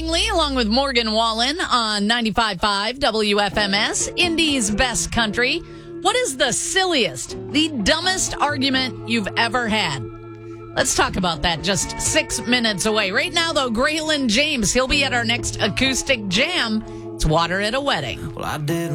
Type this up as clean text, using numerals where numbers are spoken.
Langley, along with Morgan Wallen on 95.5 WFMS, Indy's best country. What is the silliest, the dumbest argument you've ever had? Let's talk about that just 6 minutes away. Right now, though, Graylin James, he'll be at our next acoustic jam. It's Water at a Wedding. Well, I did.